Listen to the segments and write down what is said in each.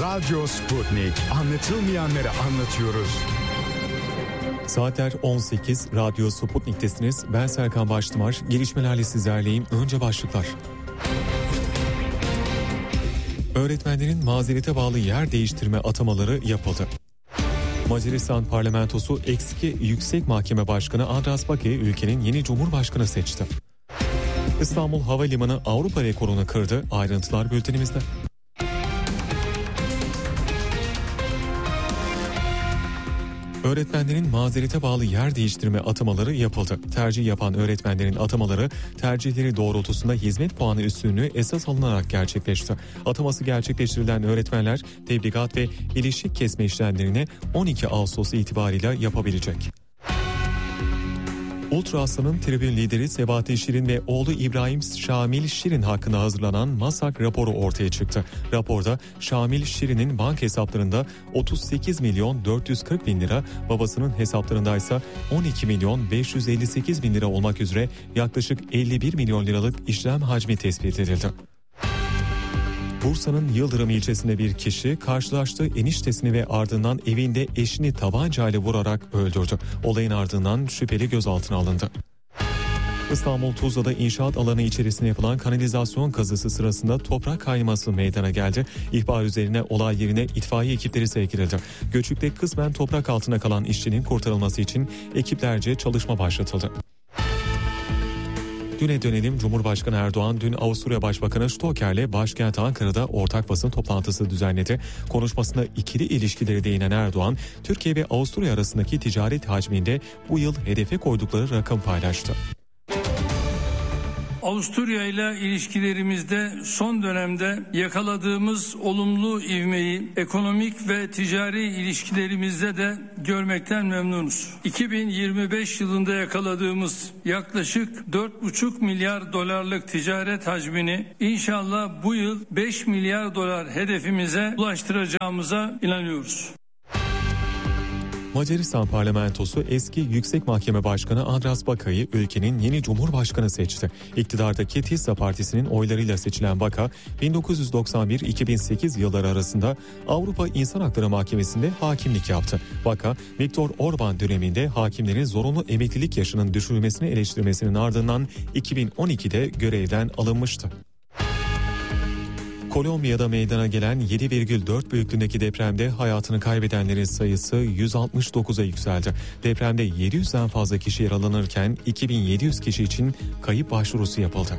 Radyo Sputnik. Anlatılmayanları anlatıyoruz. Saatler 18, Radyo Sputnik'tesiniz. Ben Serkan Baştımar. Gelişmelerle sizlerleyim. Önce başlıklar. Öğretmenlerin mazerete bağlı yer değiştirme atamaları yapıldı. Macaristan parlamentosu eski Yüksek Mahkeme Başkanı Andras Bake'yi ülkenin yeni Cumhurbaşkanı seçti. İstanbul Havalimanı Avrupa rekorunu kırdı. Ayrıntılar bültenimizde. Öğretmenlerin mazerete bağlı yer değiştirme atamaları yapıldı. Tercih yapan öğretmenlerin atamaları tercihleri doğrultusunda hizmet puanı üstünlüğü esas alınarak gerçekleşti. Ataması gerçekleştirilen öğretmenler tebligat ve ilişik kesme işlemlerini 12 Ağustos itibarıyla yapabilecek. Ultra Aslan'ın tribün lideri Sebahattin Şirin ve oğlu İbrahim Şamil Şirin hakkında hazırlanan MASAK raporu ortaya çıktı. Raporda Şamil Şirin'in banka hesaplarında 38 milyon 440 bin lira, babasının hesaplarında ise 12 milyon 558 bin lira olmak üzere yaklaşık 51 milyon liralık işlem hacmi tespit edildi. Bursa'nın Yıldırım ilçesinde bir kişi karşılaştığı eniştesini ve ardından evinde eşini tabancayla vurarak öldürdü. Olayın ardından şüpheli gözaltına alındı. İstanbul Tuzla'da inşaat alanı içerisinde yapılan kanalizasyon kazısı sırasında toprak kayması meydana geldi. İhbar üzerine olay yerine itfaiye ekipleri sevk edildi. Göçük'te kısmen toprak altına kalan işçinin kurtarılması için ekiplerce çalışma başlatıldı. Düne dönelim. Cumhurbaşkanı Erdoğan dün Avusturya Başbakanı Stocker'le başkent Ankara'da ortak basın toplantısı düzenledi. Konuşmasında ikili ilişkileri değinen Erdoğan, Türkiye ve Avusturya arasındaki ticaret hacminde bu yıl hedefe koydukları rakam paylaştı. Avusturya ile ilişkilerimizde son dönemde yakaladığımız olumlu ivmeyi ekonomik ve ticari ilişkilerimizde de görmekten memnunuz. 2025 yılında yakaladığımız yaklaşık 4,5 milyar dolarlık ticaret hacmini inşallah bu yıl 5 milyar dolar hedefimize ulaştıracağımıza inanıyoruz. Macaristan parlamentosu eski Yüksek Mahkeme Başkanı Andras Bake'yi ülkenin yeni Cumhurbaşkanı seçti. İktidardaki TİSA Partisi'nin oylarıyla seçilen Bake, 1991-2008 yılları arasında Avrupa İnsan Hakları Mahkemesi'nde hakimlik yaptı. Bake, Viktor Orban döneminde hakimlerin zorunlu emeklilik yaşının düşürülmesini eleştirmesinin ardından 2012'de görevden alınmıştı. Kolombiya'da meydana gelen 7,4 büyüklüğündeki depremde hayatını kaybedenlerin sayısı 169'a yükseldi. Depremde 700'den fazla kişi yaralanırken 2700 kişi için kayıp başvurusu yapıldı.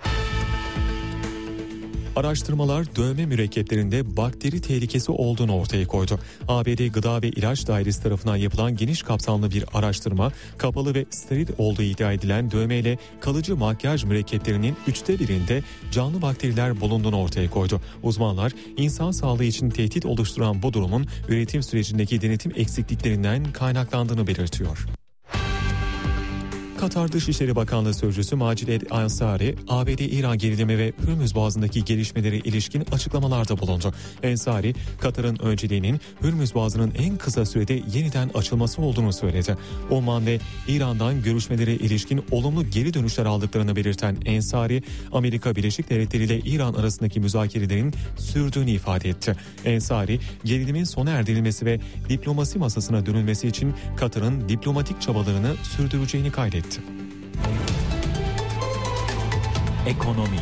Araştırmalar dövme mürekkeplerinde bakteri tehlikesi olduğunu ortaya koydu. ABD Gıda ve İlaç Dairesi tarafından yapılan geniş kapsamlı bir araştırma, kapalı ve steril olduğu iddia edilen dövmeyle kalıcı makyaj mürekkeplerinin 1/3'ünde canlı bakteriler bulunduğunu ortaya koydu. Uzmanlar, insan sağlığı için tehdit oluşturan bu durumun üretim sürecindeki denetim eksikliklerinden kaynaklandığını belirtiyor. Katar Dışişleri Bakanlığı Sözcüsü Macid El-Ansari, ABD-İran gerilimi ve Hürmüz Boğazı'ndaki gelişmelere ilişkin açıklamalarda bulundu. Ansari, Katar'ın önceliğinin Hürmüz Boğazı'nın en kısa sürede yeniden açılması olduğunu söyledi. Oman ve İran'dan görüşmelere ilişkin olumlu geri dönüşler aldıklarını belirten Ansari, Amerika Birleşik Devletleri ile İran arasındaki müzakerelerin sürdüğünü ifade etti. Ansari, gerilimin sona erdirilmesi ve diplomasi masasına dönülmesi için Katar'ın diplomatik çabalarını sürdüreceğini kaydetti. Ekonomi.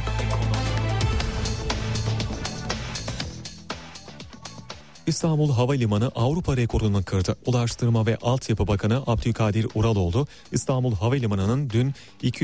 İstanbul Havalimanı Avrupa rekorunu kırdı. Ulaştırma ve Altyapı Bakanı Abdülkadir Uraloğlu, İstanbul Havalimanı'nın dün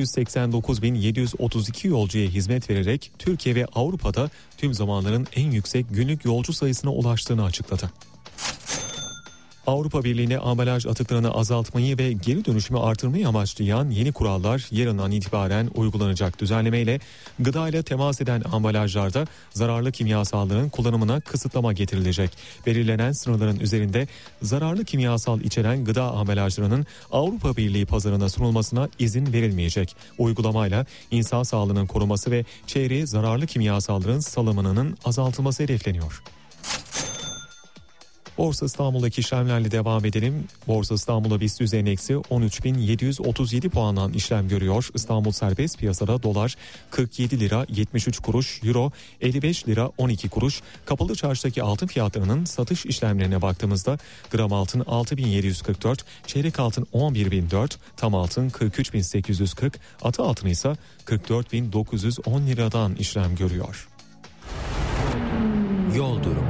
289.732 yolcuya hizmet vererek Türkiye ve Avrupa'da tüm zamanların en yüksek günlük yolcu sayısına ulaştığını açıkladı. Avrupa Birliği'ne ambalaj atıklarını azaltmayı ve geri dönüşümü artırmayı amaçlayan yeni kurallar yarından itibaren uygulanacak. Düzenlemeyle gıdayla temas eden ambalajlarda zararlı kimyasalların kullanımına kısıtlama getirilecek. Belirlenen sınırların üzerinde zararlı kimyasal içeren gıda ambalajlarının Avrupa Birliği pazarına sunulmasına izin verilmeyecek. Uygulamayla insan sağlığının korunması ve çevreye zararlı kimyasalların salımının azaltılması hedefleniyor. Borsa İstanbul'daki işlemlerle devam edelim. Borsa İstanbul'da BIST endeksi 13.737 puandan işlem görüyor. İstanbul serbest piyasada dolar 47 lira 73 kuruş, euro 55 lira 12 kuruş. Kapalı çarşıdaki altın fiyatlarının satış işlemlerine baktığımızda gram altın 6.744, çeyrek altın 11.004, tam altın 43.840, atı altın ise 44.910 liradan işlem görüyor. Yol durumu.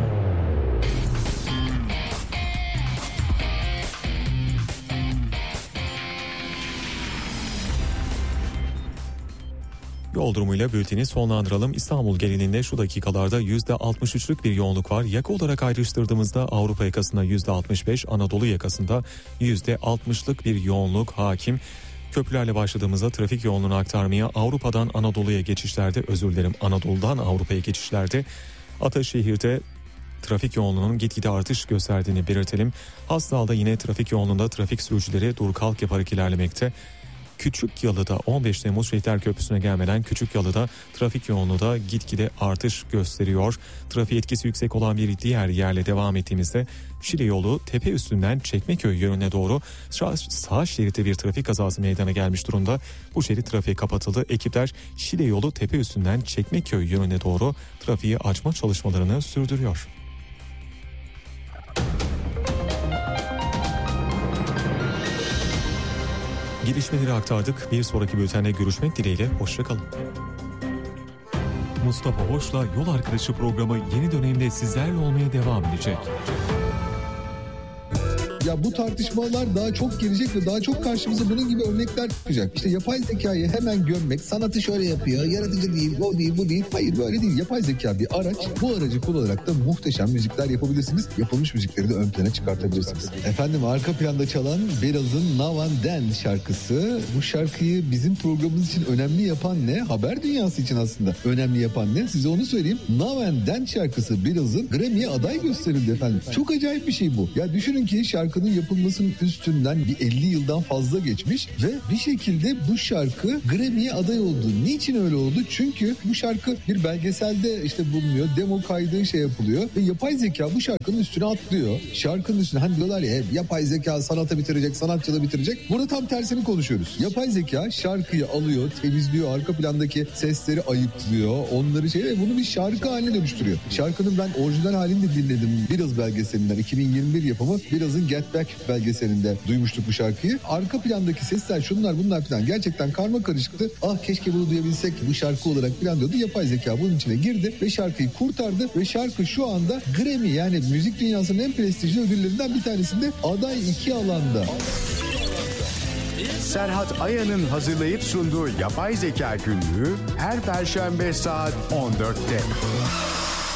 Yol durumuyla bülteni sonlandıralım. İstanbul genelinde şu dakikalarda %63'lük bir yoğunluk var. Yaka olarak ayrıştırdığımızda Avrupa yakasında %65, Anadolu yakasında %60'lık bir yoğunluk hakim. Köprülerle başladığımızda trafik yoğunluğunu aktarmaya Avrupa'dan Anadolu'ya geçişlerde, Anadolu'dan Avrupa'ya geçişlerde Ataşehir'de trafik yoğunluğunun gitgide artış gösterdiğini belirtelim. Hastal'da yine trafik yoğunluğunda trafik sürücüleri dur kalk yaparak ilerlemekte. Küçükyalı'da 15 Temmuz Şehitler Köprüsü'ne gelmeden Küçükyalı'da trafik yoğunluğu da gitgide artış gösteriyor. Trafiğe etkisi yüksek olan bir diğer yerle devam ettiğimizde Şile yolu tepe üstünden Çekmeköy yönüne doğru sağ şeritte bir trafik kazası meydana gelmiş durumda. Bu şerit trafiğe kapatıldı. Ekipler Şile yolu tepe üstünden Çekmeköy yönüne doğru trafiği açma çalışmalarını sürdürüyor. Gelişmeleri aktardık. Bir sonraki bültende görüşmek dileğiyle. Hoşçakalın. Mustafa Hoş'la Yol Arkadaşı programı yeni dönemde sizlerle olmaya devam edecek. Ya bu tartışmalar daha çok gelecek ve daha çok karşımıza bunun gibi örnekler çıkacak. İşte yapay zekayı hemen gömmek, sanatı şöyle yapıyor, yaratıcı değil, o değil, bu değil. Hayır, böyle değil. Yapay zeka bir araç. Bu aracı kullanarak da muhteşem müzikler yapabilirsiniz. Yapılmış müzikleri de ön plana çıkartabilirsiniz. Efendim, arka planda çalan Beraz'ın Now and Then şarkısı. Bu şarkıyı bizim programımız için önemli yapan ne? Haber dünyası için aslında önemli yapan ne? Size onu söyleyeyim. Now and Then şarkısı Beraz'ın Grammy'ye aday gösterildi efendim. Çok acayip bir şey bu. Ya düşünün ki şarkının yapılmasının üstünden bir 50 yıldan fazla geçmiş ve bir şekilde bu şarkı Grammy'ye aday oldu. Niçin öyle oldu? Çünkü bu şarkı bir belgeselde işte bulunuyor. Demo kaydı yapılıyor ve yapay zeka bu şarkının üstüne atlıyor. Şarkının üstüne, hani diyorlar ya, yapay zeka sanatı bitirecek, sanatçılığı bitirecek. Burada tam tersini konuşuyoruz. Yapay zeka şarkıyı alıyor, temizliyor, arka plandaki sesleri ayıklıyor, onları ve bunu bir şarkı haline dönüştürüyor. Şarkının ben orijinal halini de dinledim. Biraz belgeselinden, 2021 yapımı Biraz'ın Get Back belgeselinde duymuştuk bu şarkıyı. Arka plandaki sesler, şunlar bunlar falan gerçekten karma karışıktı. Ah, keşke bunu duyabilsek bu şarkı olarak falan diyordu. Yapay zeka bunun içine girdi ve şarkıyı kurtardı ve şarkı şu anda Grammy, yani müzik dünyasının en prestijli ödüllerinden bir tanesinde aday 2 alanda. Serhat Aya'nın hazırlayıp sunduğu Yapay Zeka Günlüğü her Perşembe saat 14'te.